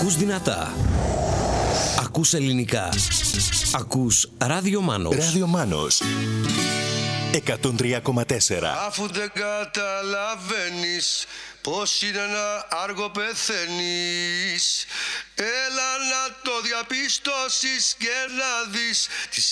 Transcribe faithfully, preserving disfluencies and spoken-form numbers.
Ακούς δυνατά. Ακούς ελληνικά. Ακούς Ράδιο Μάνος. Ράδιο Μάνος. εκατόν τρία κόμμα τέσσερα. Αφού δεν καταλαβαίνεις πως είναι ένα άργο πεθαίνεις, έλα να το διαπιστώσεις και να δεις τις